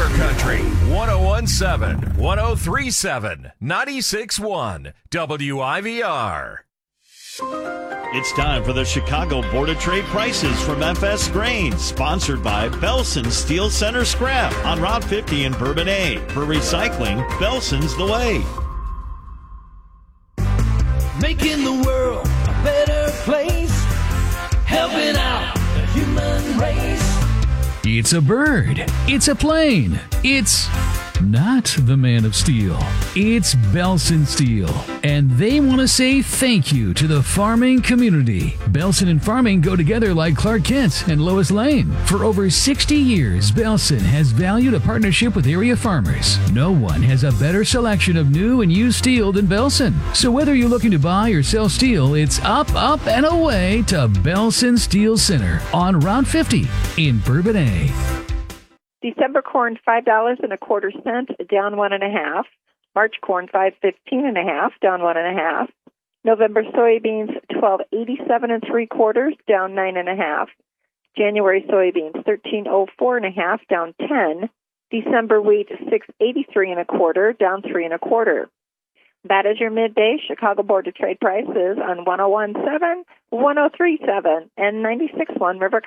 Country 1017, 1037, 96.1 WIVR. It's time for the Chicago Board of Trade prices from FS Grain, sponsored by Belson Steel Center Scrap on Route 50 in Bourbonnais. For recycling, Belson's the way. Making the world a better place, helping out the human race. It's a bird. It's a plane. It's not the Man of Steel. It's Belson Steel. And they want to say thank you to the farming community. Belson and farming go together like Clark Kent and Lois Lane. For over 60 years, Belson has valued a partnership with area farmers. No one has a better selection of new and used steel than Belson. So whether you're looking to buy or sell steel, it's up, up, and away to Belson Steel Center on Route 50 in Bourbonnais. December corn $5.25, down 1.5. March corn $5.15.5, down 1.5. November soybeans $12.87 3/4, down 9.5. January soybeans $13.04.5, down 10. December wheat $6.83 1/4, down 3 1/4. That is your midday Chicago Board of Trade prices on 1017, 1037, and 96.1 River